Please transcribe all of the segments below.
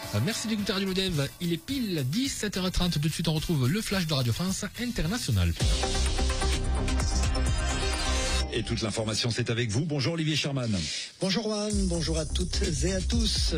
Merci d'écouter Radio Lodev. Il est pile 17h30. Tout de suite, on retrouve le flash de Radio France International. Et toute l'information, c'est avec vous. Bonjour Olivier Sherman. Bonjour Juan, bonjour à toutes et à tous.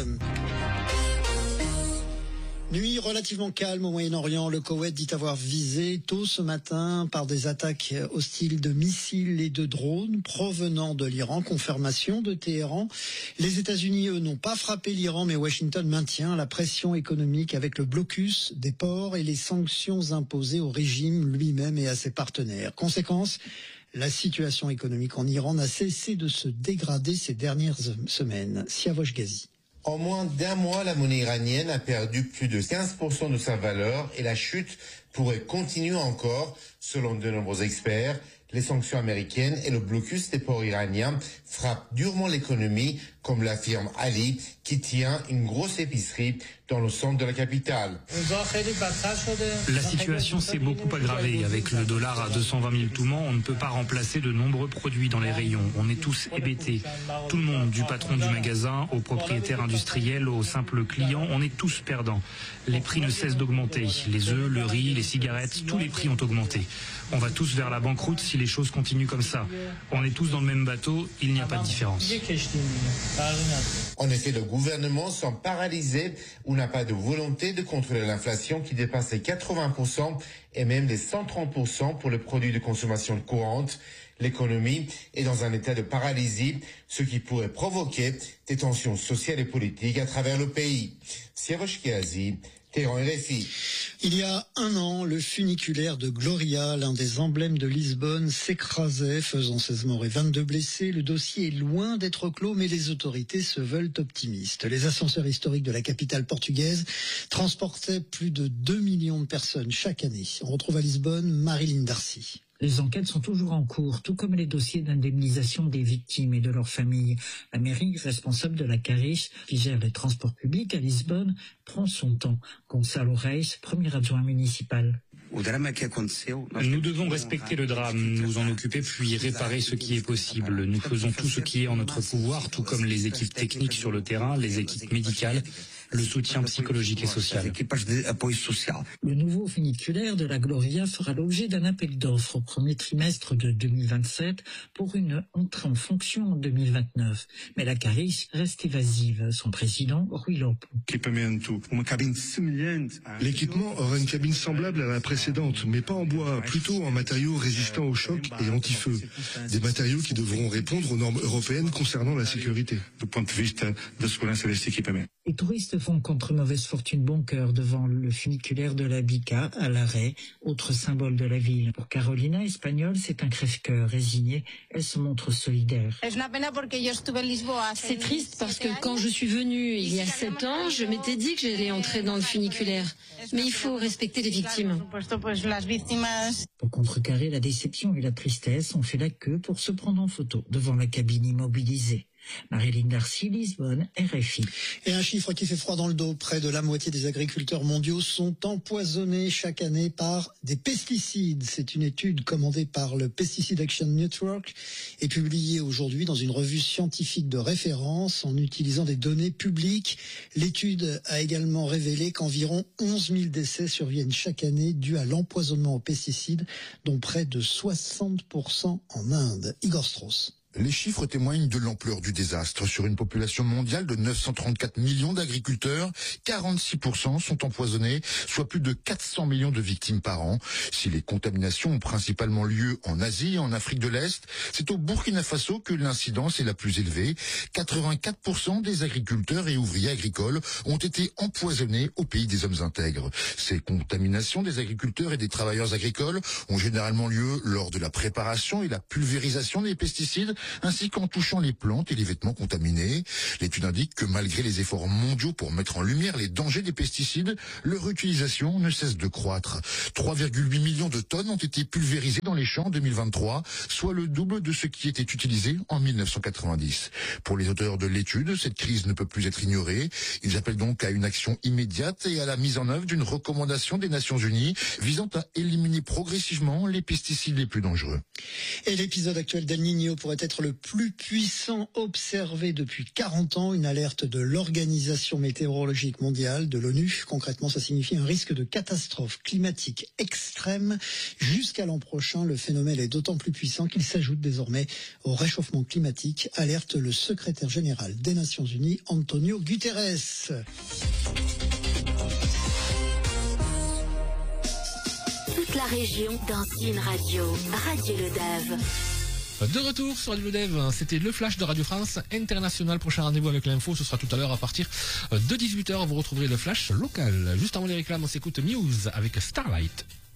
Nuit relativement calme au Moyen-Orient. Le Koweït dit avoir visé tôt ce matin par des attaques hostiles de missiles et de drones provenant de l'Iran. Confirmation de Téhéran. Les États-Unis, eux, n'ont pas frappé l'Iran, mais Washington maintient la pression économique avec le blocus des ports et les sanctions imposées au régime lui-même et à ses partenaires. Conséquence, la situation économique en Iran n'a cessé de se dégrader ces dernières semaines. Siavosh Ghazi. En moins d'un mois, la monnaie iranienne a perdu plus de 15% de sa valeur et la chute pourrait continuer encore, selon de nombreux experts. Les sanctions américaines et le blocus des ports iraniens frappent durement l'économie, comme l'affirme Ali, qui tient une grosse épicerie dans le centre de la capitale. La situation s'est beaucoup aggravée. Avec le dollar à 220 000 toumans, on ne peut pas remplacer de nombreux produits dans les rayons. On est tous hébétés. Tout le monde, du patron du magasin au propriétaire industriel, au simple client, on est tous perdants. Les prix ne cessent d'augmenter. Les œufs, le riz, les cigarettes, tous les prix ont augmenté. On va tous vers la banqueroute si les choses continuent comme ça. On est tous dans le même bateau, il n'y a pas de différence. En effet, le gouvernement semble paralysé ou n'a pas de volonté de contrôler l'inflation qui dépasse les 80% et même les 130% pour les produits de consommation courante. L'économie est dans un état de paralysie, ce qui pourrait provoquer des tensions sociales et politiques à travers le pays. Siavosh Ghazi, Téhéran RFI. Il y a un an, le funiculaire de Gloria, l'un des emblèmes de Lisbonne, s'écrasait, faisant 16 morts et 22 blessés. Le dossier est loin d'être clos, mais les autorités se veulent optimistes. Les ascenseurs historiques de la capitale portugaise transportaient plus de 2 millions de personnes chaque année. On retrouve à Lisbonne Marilyn Darcy. Les enquêtes sont toujours en cours, tout comme les dossiers d'indemnisation des victimes et de leurs familles. La mairie, responsable de la Caris, qui gère les transports publics à Lisbonne, prend son temps. Gonçalo Reis, premier adjoint municipal. Nous devons respecter le drame, nous en occuper puis réparer ce qui est possible. Nous faisons tout ce qui est en notre pouvoir, tout comme les équipes techniques sur le terrain, les équipes médicales, le soutien psychologique et social. Le nouveau funiculaire de la Gloria fera l'objet d'un appel d'offres au premier trimestre de 2027 pour une entrée en fonction en 2029. Mais la Caris reste évasive. Son président, Rui Lopo. L'équipement aura une cabine semblable à la précédente, mais pas en bois, plutôt en matériaux résistants au choc et anti-feu. Des matériaux qui devront répondre aux normes européennes concernant la sécurité. Les touristes font contre mauvaise fortune bon cœur devant le funiculaire de la Bica à l'arrêt, autre symbole de la ville. Pour Carolina, espagnole, c'est un crève-cœur. Résignée, elle se montre solidaire. C'est triste parce que quand je suis venue il y a 7 ans, je m'étais dit que j'allais entrer dans le funiculaire. Mais il faut respecter les victimes. Pour contrecarrer la déception et la tristesse, on fait la queue pour se prendre en photo devant la cabine immobilisée. Marilyn Darcy, Lisbonne, RFI. Et un chiffre qui fait froid dans le dos. Près de la moitié des agriculteurs mondiaux sont empoisonnés chaque année par des pesticides. C'est une étude commandée par le Pesticide Action Network et publiée aujourd'hui dans une revue scientifique de référence en utilisant des données publiques. L'étude a également révélé qu'environ 11 000 décès surviennent chaque année dus à l'empoisonnement aux pesticides, dont près de 60% en Inde. Igor Strauss. Les chiffres témoignent de l'ampleur du désastre. Sur une population mondiale de 934 millions d'agriculteurs, 46% sont empoisonnés, soit plus de 400 millions de victimes par an. Si les contaminations ont principalement lieu en Asie et en Afrique de l'Est, c'est au Burkina Faso que l'incidence est la plus élevée. 84% des agriculteurs et ouvriers agricoles ont été empoisonnés au pays des hommes intègres. Ces contaminations des agriculteurs et des travailleurs agricoles ont généralement lieu lors de la préparation et la pulvérisation des pesticides, ainsi qu'en touchant les plantes et les vêtements contaminés. L'étude indique que malgré les efforts mondiaux pour mettre en lumière les dangers des pesticides, leur utilisation ne cesse de croître. 3,8 millions de tonnes ont été pulvérisées dans les champs en 2023, soit le double de ce qui était utilisé en 1990. Pour les auteurs de l'étude, cette crise ne peut plus être ignorée. Ils appellent donc à une action immédiate et à la mise en œuvre d'une recommandation des Nations Unies visant à éliminer progressivement les pesticides les plus dangereux. Et l'épisode actuel d'El Niño pourrait être être le plus puissant observé depuis 40 ans. Une alerte de l'Organisation météorologique mondiale, de l'ONU. Concrètement, ça signifie un risque de catastrophe climatique extrême. Jusqu'à l'an prochain, le phénomène est d'autant plus puissant qu'il s'ajoute désormais au réchauffement climatique, alerte le secrétaire général des Nations Unies, Antonio Guterres. Toute la région dans une radio, Radio Le Dave. De retour sur Radio Le Dave, c'était le flash de Radio France International. Prochain rendez-vous avec l'info, ce sera tout à l'heure à partir de 18h. Vous retrouverez le flash local. Juste avant les réclames, on s'écoute Muse avec Starlight.